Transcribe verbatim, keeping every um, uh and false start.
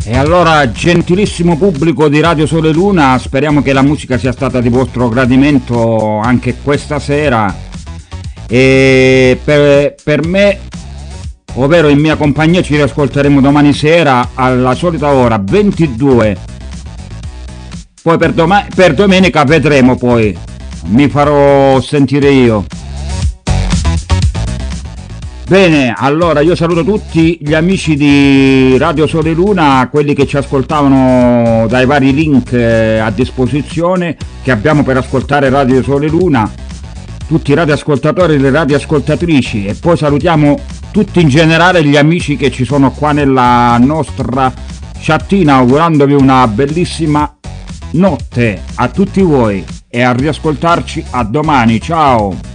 E allora, gentilissimo pubblico di Radio Sole Luna, speriamo che la musica sia stata di vostro gradimento anche questa sera. E per, per me, ovvero in mia compagnia, ci riascolteremo domani sera alla solita ora, ventidue. Poi per, doma- per domenica vedremo, poi mi farò sentire io. Bene, allora io saluto tutti gli amici di Radio Sole Luna, quelli che ci ascoltavano dai vari link eh, a disposizione che abbiamo per ascoltare Radio Sole Luna, tutti i radioascoltatori e le radioascoltatrici, e poi salutiamo tutti in generale gli amici che ci sono qua nella nostra chattina, augurandovi una bellissima notte a tutti voi e a riascoltarci a domani. Ciao!